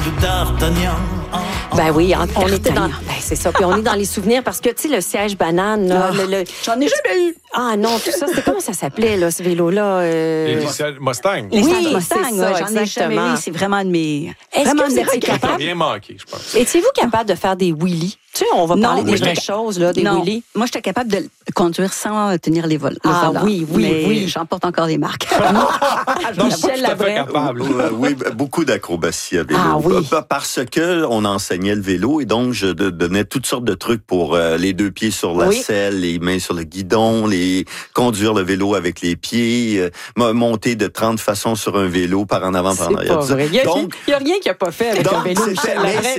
D'Artagnan. Ben oui, on était dans... Ben c'est ça, puis on est dans les souvenirs parce que, tu sais, le siège banane, là, J'en ai jamais eu. Ah non, tout ça, c'était comment ça s'appelait, là, ce vélo-là? Les Mustang. Les Oui, Mustang, c'est ça, j'en ai jamais exactement. eu. C'est vraiment de mes... Est-ce vraiment que vous de mes étiez petits Ça capable? n'a rien manqué, je pense. Étiez-vous capable de faire des wheelies? Tu sais, on va parler des vraies choses, là, des non. wheelies. Moi, j'étais capable de conduire sans tenir les vols. Ah oui, mais j'en porte encore des marques. Non, Michel pas tout à fait Labrec. capable. Oui, beaucoup d'acrobatie à vélo. Ah oui. Parce que on enseignait le vélo et donc je donnais toutes sortes de trucs pour les deux pieds sur la selle, les mains sur le guidon, conduire le vélo avec les pieds, monter de 30 façons sur un vélo par en avant, par en arrière. Pas vrai. Il y a rien qu'il n'a pas fait avec un vélo, Michel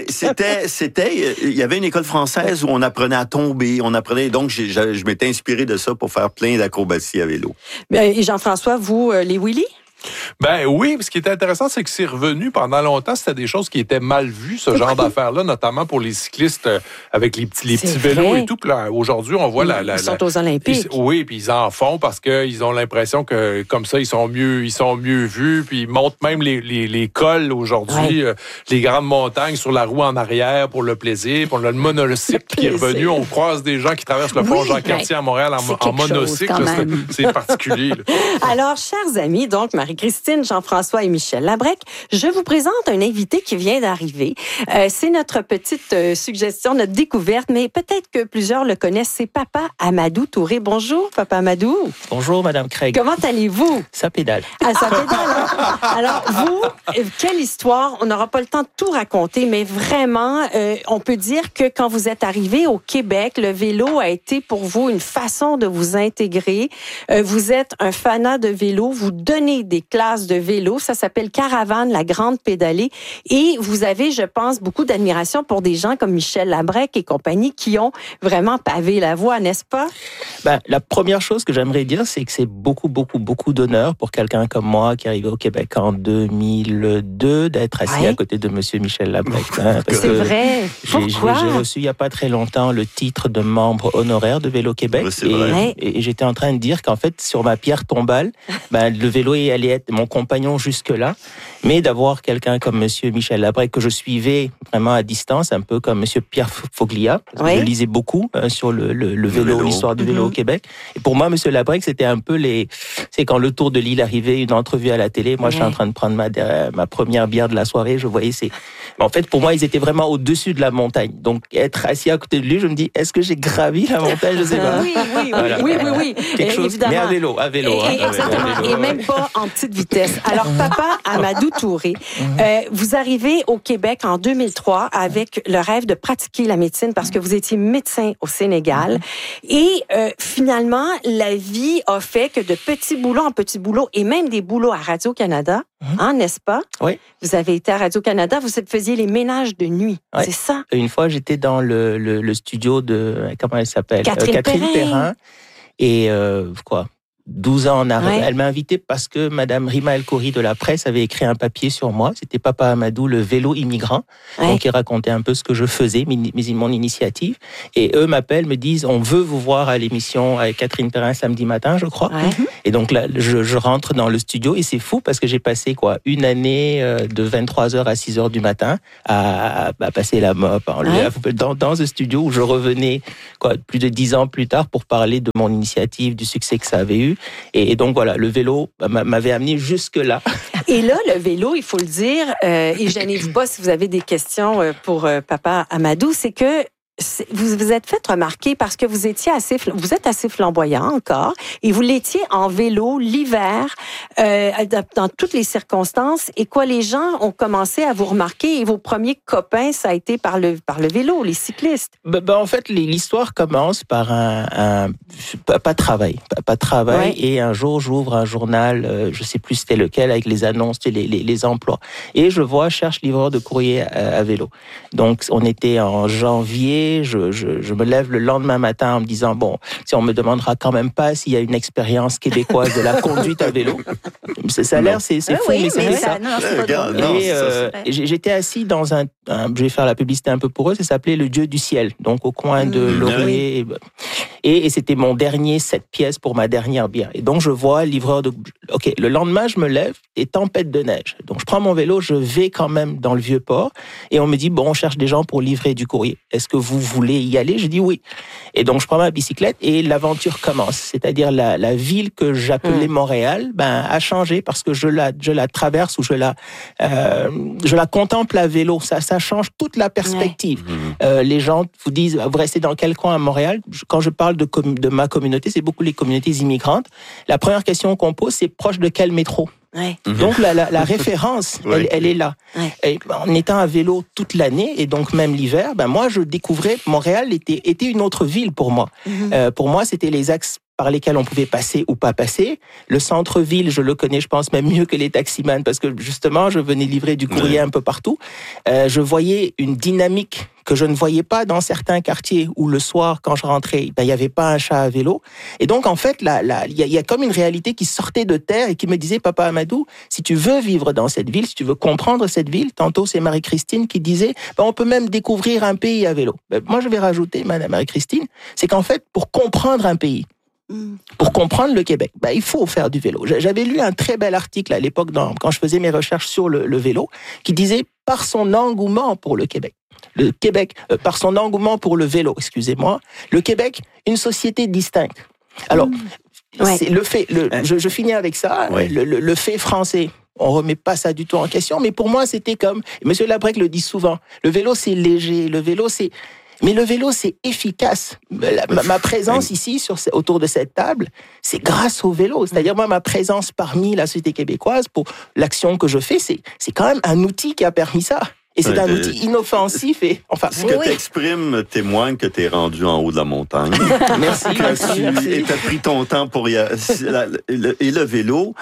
Labrec. Il y avait une école française où on apprenait à tomber, donc je m'étais inspiré de ça pour faire plein d'acrobaties à vélo. Et Jean-François, vous, les wheelies? Ben oui, ce qui était intéressant, c'est que c'est revenu pendant longtemps. C'était des choses qui étaient mal vues, ce genre d'affaires-là, notamment pour les cyclistes avec les petits vélos et tout. Puis là, aujourd'hui, on voit Ils sont aux Olympiques. Oui, puis ils en font parce qu'ils ont l'impression que comme ça, ils sont mieux vus. Puis ils montent même les cols aujourd'hui, les grandes montagnes sur la roue en arrière pour le plaisir. Puis on a le monocycle qui est revenu. On croise des gens qui traversent le pont Jean-Cartier à Montréal en monocycle. C'est particulier. Là. Alors, chers amis, donc Marie-Christine, Jean-François et Michel Labrec, je vous présente un invité qui vient d'arriver. C'est notre petite suggestion, notre découverte, mais peut-être que plusieurs le connaissent. C'est Papa Amadou Touré. Bonjour, Papa Amadou. Bonjour, Madame Craig. Comment allez-vous? Ça pédale. Ah, ça pédale. Hein? Alors, vous, quelle histoire? On n'aura pas le temps de tout raconter, mais vraiment, on peut dire que quand vous êtes arrivé au Québec, le vélo a été pour vous une façon de vous intégrer. Vous êtes un fanat de vélo, vous donnez des classes de vélo, ça s'appelle Caravane, la grande pédalée, et vous avez, je pense, beaucoup d'admiration pour des gens comme Michel Labrec et compagnie qui ont vraiment pavé la voie, n'est-ce pas? Ben, la première chose que j'aimerais dire, c'est que c'est beaucoup d'honneur pour quelqu'un comme moi qui est arrivé au Québec en 2002 d'être assis à côté de Monsieur Michel Labrec. C'est vrai. Pourquoi? J'ai reçu il n'y a pas très longtemps le titre de membre honoraire de Vélo Québec. Et j'étais en train de dire qu'en fait, sur ma pierre tombale, le vélo allait être mon compagnon jusque-là, mais d'avoir quelqu'un comme Monsieur Michel Labrec que je suivais vraiment à distance, un peu comme Monsieur Pierre Foglia. Je lisais beaucoup sur le vélo, l'histoire du vélo au Québec. Et pour moi, Monsieur Labrec, c'était un peu c'est quand le Tour de l'île arrivait, une entrevue à la télé. Moi, je suis en train de prendre ma première bière de la soirée. Je voyais en fait, pour moi, ils étaient vraiment au-dessus de la montagne. Donc, être assis à côté de lui, je me dis, est-ce que j'ai gravi la montagne? Je sais pas. Oui. Quelque chose, mais à vélo. Exactement. Et même pas en petite vitesse. Alors, Papa Amadou Touré, vous arrivez au Québec en 2003 avec le rêve de pratiquer la médecine parce que vous étiez médecin au Sénégal. Et finalement, la vie a fait que de petits boulots en petits boulots et même des boulots à Radio-Canada, n'est-ce pas? Oui. Vous avez été à Radio-Canada, vous faisiez les ménages de nuit, c'est ça? Une fois, j'étais dans le studio de, comment elle s'appelle? Catherine Perrin. Et 12 ans en arrière. Elle m'a invité parce que Madame Rima El Khoury de la presse avait écrit un papier sur moi. C'était Papa Amadou, le vélo immigrant. Donc, il racontait un peu ce que je faisais, mon initiative. Et eux m'appellent, me disent, on veut vous voir à l'émission avec Catherine Perrin samedi matin, je crois. Et donc là, je rentre dans le studio et c'est fou parce que j'ai passé une année de 23h à 6h du matin à passer la mop dans ce studio où je revenais plus de 10 ans plus tard pour parler de mon initiative, du succès que ça avait eu. Et donc voilà, le vélo m'avait amené jusque-là. Et là, le vélo, il faut le dire, et gênez-vous pas si vous avez des questions pour Papa Amadou, c'est que vous vous êtes fait remarquer parce que vous êtes assez flamboyant encore et vous l'étiez en vélo l'hiver dans toutes les circonstances et les gens ont commencé à vous remarquer et vos premiers copains ça a été par le vélo, les cyclistes. En fait l'histoire commence par pas de travail et un jour j'ouvre un journal, je sais plus c'était lequel avec les annonces, les emplois et je vois cherche livreur de courrier à vélo. Donc on était en janvier. Je me lève le lendemain matin en me disant, si on me demandera quand même pas s'il y a une expérience québécoise de la conduite à vélo. Ça a l'air, c'est fou, mais c'est ça. Et j'étais assis dans je vais faire la publicité un peu pour eux, ça s'appelait le Dieu du ciel, donc au coin de Laurier. Et c'était mon dernier 7 pièces pour ma dernière bière. Et donc, je vois le livreur de... OK, le lendemain, je me lève, et tempête de neige. Donc, je prends mon vélo, je vais quand même dans le Vieux-Port. Et on me dit, bon, on cherche des gens pour livrer du courrier. Est-ce que vous voulez y aller? Je dis oui. Et donc, je prends ma bicyclette et l'aventure commence. C'est-à-dire, la ville que j'appelais Montréal, a changé parce que je la traverse ou je la contemple à vélo. Ça change toute la perspective. Les gens vous disent, vous restez dans quel coin à Montréal? Quand je parle de ma communauté, c'est beaucoup les communautés immigrantes. La première question qu'on pose, c'est proche de quel métro? Ouais. Donc la référence, elle est là. Ouais. Et en étant à vélo toute l'année et donc même l'hiver, moi je découvrais Montréal était une autre ville pour moi. Pour moi, c'était les axes par lesquels on pouvait passer ou pas passer. Le centre-ville, je le connais, je pense même mieux que les taximans parce que justement, je venais livrer du courrier un peu partout. Je voyais une dynamique que je ne voyais pas dans certains quartiers où le soir, quand je rentrais, il n'y avait pas un chat à vélo. Et donc, en fait, il y a comme une réalité qui sortait de terre et qui me disait, Papa Amadou, si tu veux vivre dans cette ville, si tu veux comprendre cette ville, tantôt c'est Marie-Christine qui disait, on peut même découvrir un pays à vélo. Moi, je vais rajouter, Madame Marie-Christine, c'est qu'en fait, pour comprendre un pays, pour comprendre le Québec, il faut faire du vélo. J'avais lu un très bel article à l'époque, quand je faisais mes recherches sur le vélo, qui disait, par son engouement pour le Québec, par son engouement pour le vélo, excusez-moi, le Québec, une société distincte. Alors, c'est le fait, je finis avec ça, le fait français. On remet pas ça du tout en question, mais pour moi, c'était comme, Monsieur Labrec le dit souvent, le vélo, c'est léger, mais le vélo, c'est efficace. Ma présence ici, autour de cette table, c'est grâce au vélo. C'est-à-dire, moi, ma présence parmi la société québécoise, pour l'action que je fais, c'est quand même un outil qui a permis ça. Et c'est un outil inoffensif ce que tu exprimes témoigne que tu es rendu en haut de la montagne. Merci. Et tu as pris ton temps pour y aller. Et le vélo,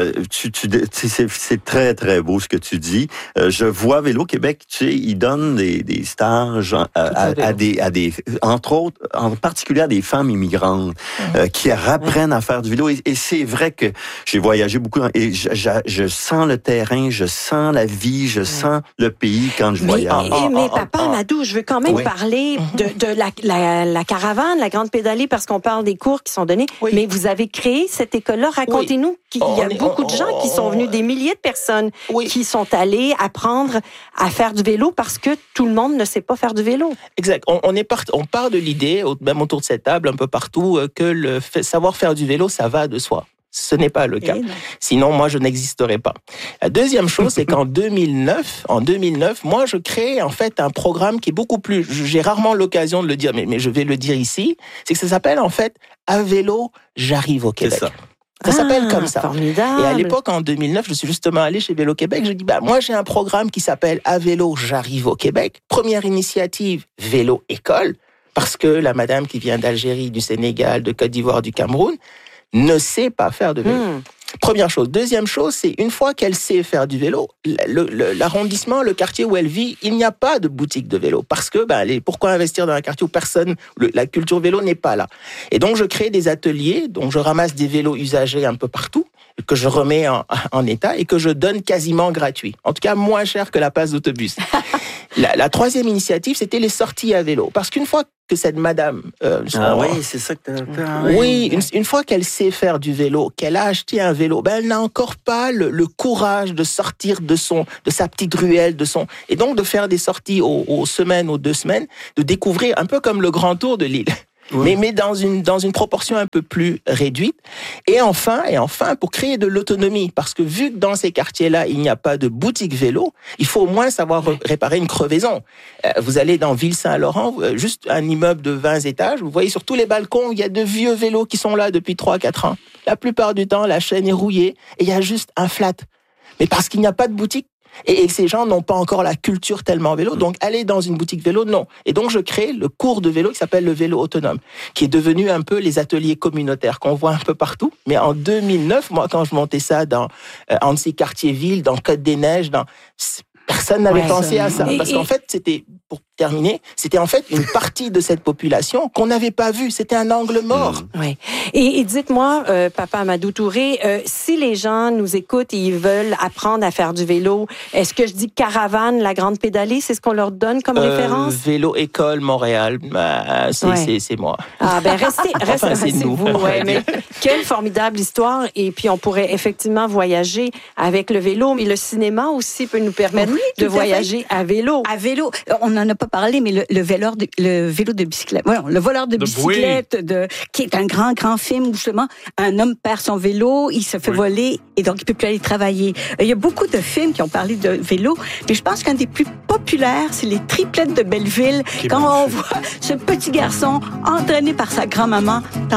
c'est très, très beau ce que tu dis. Je vois Vélo Québec, ils donnent des stages à des, entre autres, en particulier à des femmes immigrantes qui apprennent à faire du vélo. Et c'est vrai que j'ai voyagé beaucoup et je sens le terrain, je sens la vie, je sens le pays quand je voyage. Mais Papa Amadou, je veux quand même parler de la caravane, la grande pédalée, parce qu'on parle des cours qui sont donnés. Oui. Mais vous avez créé cette école-là. Racontez-nous qu'il y a beaucoup de gens qui sont venus, des milliers de personnes qui sont allées apprendre à faire du vélo parce que tout le monde ne sait pas faire du vélo. Exact. On part de l'idée, même autour de cette table, un peu partout, que savoir faire du vélo, ça va de soi. Ce n'est pas le cas. Sinon, moi, je n'existerais pas. La deuxième chose, c'est qu'en 2009, moi, je crée en fait un programme qui est beaucoup plus... J'ai rarement l'occasion de le dire, mais je vais le dire ici. C'est que ça s'appelle en fait « À vélo, j'arrive au Québec ». Ça s'appelle comme ça. Formidable. Et à l'époque, en 2009, je suis justement allé chez Vélo Québec. Je dis, moi, j'ai un programme qui s'appelle « À vélo, j'arrive au Québec ». Première initiative, Vélo École, parce que la madame qui vient d'Algérie, du Sénégal, de Côte d'Ivoire, du Cameroun, ne sait pas faire de vélo. Première chose. Deuxième chose, c'est une fois qu'elle sait faire du vélo, l'arrondissement, le quartier où elle vit, il n'y a pas de boutique de vélo. Parce que, pourquoi investir dans un quartier où la culture vélo n'est pas là? Et donc, je crée des ateliers, donc je ramasse des vélos usagés un peu partout, que je remets en état et que je donne quasiment gratuit. En tout cas, moins cher que la passe d'autobus. La troisième initiative, c'était les sorties à vélo. Parce qu'une fois que cette madame... c'est ça que une fois qu'elle sait faire du vélo, qu'elle a acheté un vélo, elle n'a encore pas le courage de sortir de sa petite ruelle, et donc de faire des sorties aux semaines, aux 2 semaines, de découvrir un peu comme le grand tour de l'île. Mais dans une proportion un peu plus réduite. Et enfin, pour créer de l'autonomie, parce que vu que dans ces quartiers-là, il n'y a pas de boutique vélo, il faut au moins savoir réparer une crevaison. Vous allez dans Ville-Saint-Laurent, juste un immeuble de 20 étages, vous voyez sur tous les balcons, il y a de vieux vélos qui sont là depuis 3-4 ans. La plupart du temps, la chaîne est rouillée et il y a juste un flat. Mais parce qu'il n'y a pas de boutique, et ces gens n'ont pas encore la culture tellement vélo, donc aller dans une boutique vélo, non. Et donc je crée le cours de vélo qui s'appelle le vélo autonome, qui est devenu un peu les ateliers communautaires qu'on voit un peu partout. Mais en 2009, moi, quand je montais ça dans Annecy Quartier-Ville, dans Côte-des-Neiges, personne n'avait pensé à ça. Parce qu'en fait, c'était pour terminé, c'était en fait une partie de cette population qu'on n'avait pas vue. C'était un angle mort. Oui. Et dites-moi, Papa Amadou Touré, si les gens nous écoutent et ils veulent apprendre à faire du vélo, est-ce que je dis Caravane, la grande pédalée, c'est ce qu'on leur donne comme référence? Vélo École Montréal, c'est moi. Ah ben restez c'est nous. vous. Ouais, mais quelle formidable histoire. Et puis on pourrait effectivement voyager avec le vélo, mais le cinéma aussi peut nous permettre de voyager à vélo. À vélo, on n'en a pas parlé, mais le vélo de bicyclette. Voilà, le voleur de bicyclette, qui est un grand film où justement un homme perd son vélo, il se fait voler et donc il peut plus aller travailler. Il y a beaucoup de films qui ont parlé de vélo, mais je pense qu'un des plus populaires, c'est Les Triplettes de Belleville. Quand on voit ce petit garçon entraîné par sa grand-maman